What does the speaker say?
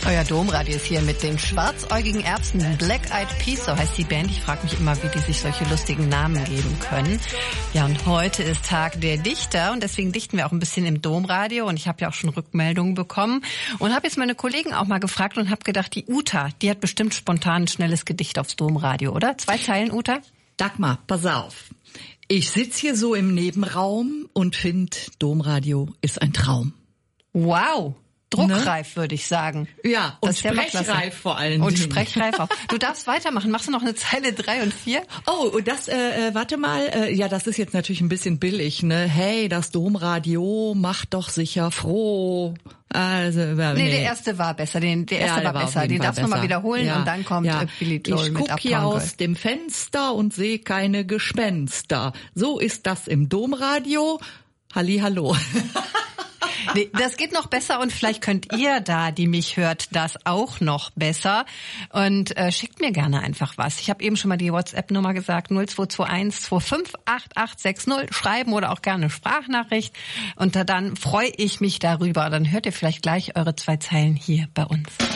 Euer Domradio ist hier mit den schwarzäugigen Erbsen, Black Eyed Peas, so heißt die Band. Ich frage mich immer, wie die sich solche lustigen Namen geben können. Ja, und heute ist Tag der Dichter und deswegen dichten wir auch ein bisschen im Domradio. Und ich habe ja auch schon Rückmeldungen bekommen und habe jetzt meine Kollegen auch mal gefragt und habe gedacht, die Uta, die hat bestimmt spontan ein schnelles Gedicht aufs Domradio, oder? 2 Zeilen, Uta? Dagmar, pass auf. Ich sitz hier so im Nebenraum und find, Domradio ist ein Traum. Wow. Druckreif, würde ich sagen. Ja, und sprechreif vor allen Dingen. Und sprechreif auch. Du darfst weitermachen. Machst du noch eine Zeile 3 und 4? Oh, und das, warte mal, ja, das ist jetzt natürlich ein bisschen billig, ne? Hey, das Domradio macht doch sicher froh. Also, nee, der erste war besser. Der erste war besser. Den darfst du mal wiederholen und dann kommt Billy Joel mit Uptown Girl. Ich guck hier aus dem Fenster und sehe keine Gespenster. So ist das im Domradio. Hallihallo. Nee, das geht noch besser und vielleicht könnt ihr da, die mich hört, das auch noch besser. Und schickt mir gerne einfach was. Ich habe eben schon mal die WhatsApp-Nummer gesagt, 0221 258860. Schreiben oder auch gerne Sprachnachricht. Und dann freue ich mich darüber. Dann hört ihr vielleicht gleich eure 2 Zeilen hier bei uns.